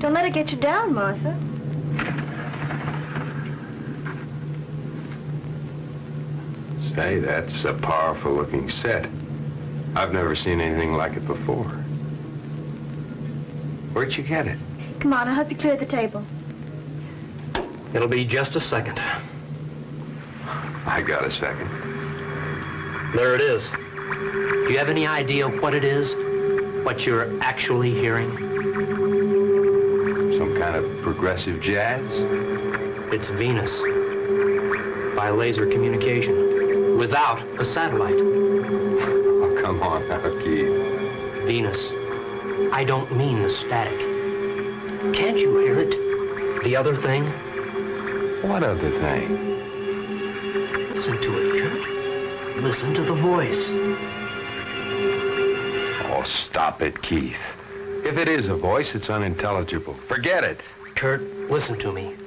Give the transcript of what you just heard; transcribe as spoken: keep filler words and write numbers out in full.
Don't let it get you down, Martha. Say, that's a powerful-looking set. I've never seen anything like it before. Where'd you get it? Come on, I'll help you clear the table. It'll be just a second. I got a second. There it is. Do you have any idea what it is? What you're actually hearing? Some kind of progressive jazz? It's Venus. By laser communication. Without a satellite. Oh, come on now, Keith. Venus. I don't mean the static. Can't you hear it? The other thing? What other thing? Listen to it, Kurt. Listen to the voice. Oh, stop it, Keith. If it is a voice, it's unintelligible. Forget it. Kurt, listen to me.